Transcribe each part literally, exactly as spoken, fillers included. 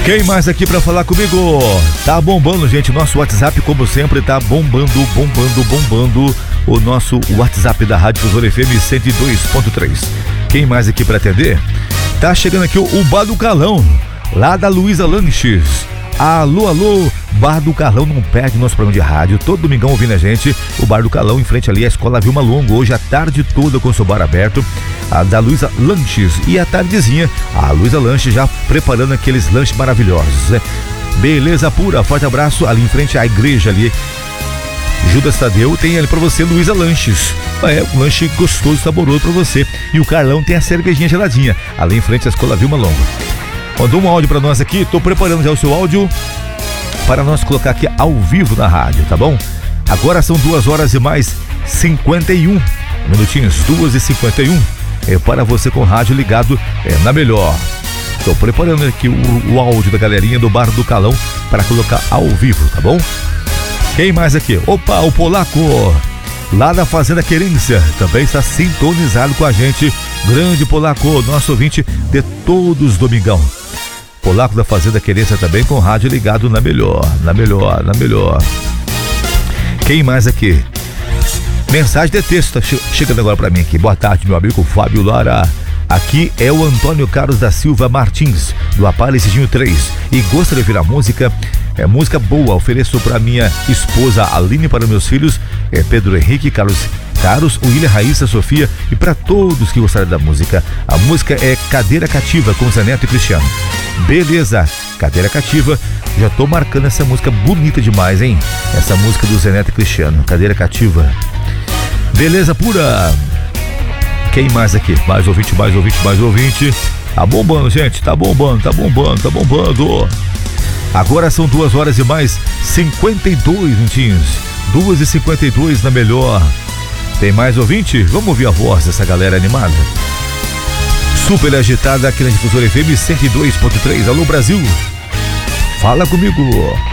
Quem mais aqui pra falar comigo? Tá bombando, gente. Nosso WhatsApp, como sempre, tá bombando, bombando, bombando. O nosso WhatsApp da Rádio Difusora F M cento e dois ponto três. Quem mais aqui pra atender? Tá chegando aqui o, o Bar do Calão, lá da Luísa Lanches. Alô, alô, Bar do Calão, não perde nosso programa de rádio, todo domingão ouvindo a gente. O Bar do Calão, em frente ali à Escola Vilma Longo, hoje a tarde toda com o seu bar aberto, a da Luísa Lanches. E a tardezinha, a Luísa Lanches já preparando aqueles lanches maravilhosos, né? Beleza pura, forte abraço, ali em frente à igreja ali, Judas Tadeu, tem ali pra você Luísa Lanches. É, um lanche gostoso, saboroso pra você. E o Carlão tem a cervejinha geladinha, ali em frente à Escola Vilma Longo. Mandou um áudio pra nós aqui, tô preparando já o seu áudio para nós colocar aqui ao vivo na rádio, tá bom? Agora são duas horas e mais cinquenta e um minutinhos, duas e cinquenta e um. É para você com o rádio ligado é, na melhor. Tô preparando aqui o, o áudio da galerinha do Bar do Calão para colocar ao vivo, tá bom? Quem mais aqui? Opa, o Polaco, lá da Fazenda Querência, também está sintonizado com a gente. Grande Polaco, nosso ouvinte de todos domingão. Polaco da Fazenda Querência também com o rádio ligado na melhor, na melhor, na melhor. Quem mais aqui? Mensagem de texto tá che- chegando agora pra mim aqui. Boa tarde, meu amigo Fábio Lara. Aqui é o Antônio Carlos da Silva Martins, do Aparecidinho três. E gostaria de ouvir a música, é música boa. Ofereço pra minha esposa Aline, para meus filhos, é Pedro Henrique, Carlos Carlos, William, Raíssa, Sofia e para todos que gostaram da música. A música é Cadeira Cativa, com Zé Neto e Cristiano. Beleza, Cadeira Cativa. Já tô marcando essa música bonita demais, hein? Essa música do Zé Neto e Cristiano, Cadeira Cativa. Beleza pura. Quem mais aqui? Mais ouvinte, mais ouvinte, mais ouvinte. Tá bombando, gente, tá bombando, tá bombando, tá bombando. Agora são duas horas e mais cinquenta e dois minutinhos. Duas e cinquenta e dois na melhor. Tem mais ouvinte? Vamos ouvir a voz dessa galera animada. Super agitada aqui na Difusora F M cento e dois ponto três. Alô, Brasil. Fala comigo.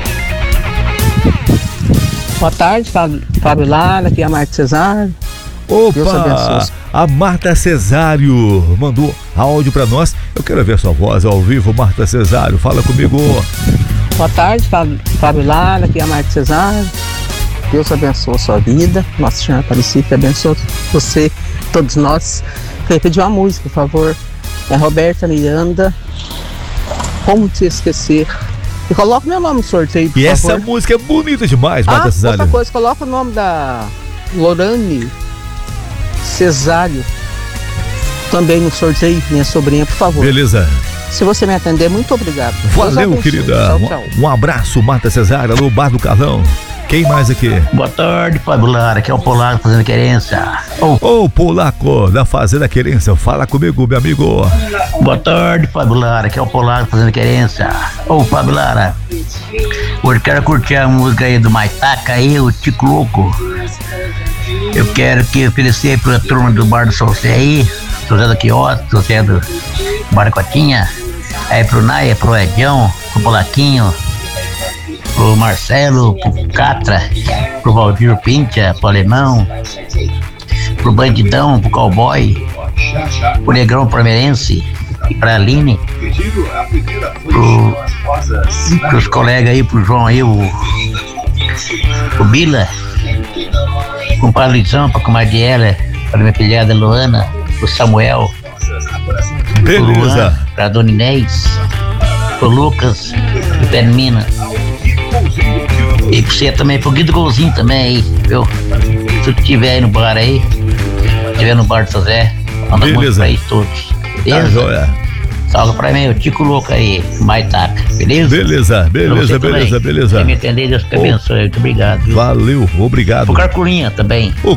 Boa tarde, Fábio, Fábio Lara, aqui é a Marta Cesário. Opa, a Marta Cesário mandou áudio pra nós. Eu quero ver sua voz ao vivo, Marta Cesário. Fala comigo. Boa tarde, Fábio, Fábio Lara, aqui é a Marta Cesário. Deus abençoe a sua vida. Nossa Senhora Aparecida abençoe você, todos nós. Queria pedir uma música, por favor. É Roberta Miranda, Como Te Esquecer. E coloca meu nome no sorteio, por E favor. essa música é bonita demais, Marta ah, Cesário. outra coisa, coloca o nome da Lorane Cesário também no sorteio, minha sobrinha, por favor. Beleza. Se você me atender, muito obrigado. Valeu, querida. Tchau, tchau. Um, um abraço, Marta Cesário. Alô, Bar do Calão. Quem mais aqui? Boa tarde, Fábio Lara, aqui é o Polaco Fazenda Querência. Ô, oh. oh, Polaco, da Fazenda Querência, fala comigo, meu amigo. Boa tarde, Fábio Lara, aqui é o Polaco Fazenda Querência. Ô, oh, Fábio Lara, hoje quero curtir a música aí do Maitaca aí, o Tico Louco. Eu quero que oferecer pra turma do Bar do Solcé aí, José do Quiosque, José do Baracotinha, aí pro Naia, pro Edião, pro Polaquinho, pro Marcelo, pro Catra, pro Valdir Pintia, pro Alemão, pro Bandidão, pro Cowboy, pro Negrão Palmeirense, pra Aline, pro, pros colegas aí, pro João aí, o, o Bila, pro Paulizão, pra Comadriela, pra minha filhada Luana, pro Samuel, Beleza. pro Luan, pra Dona Inês, pro Lucas, pro Termina. E pra você também, pro Guido Golzinho também aí, viu? Se tu tiver aí no bar aí, tiver no bar do José, manda muito pra aí todos. Beleza? Tá joia. Salve pra mim, o Tico Louco aí, Maitaca, beleza? Beleza, beleza, beleza, beleza. Quem me entender, Deus te abençoe, muito obrigado. Viu? Valeu, obrigado. Pro Carculinha também. O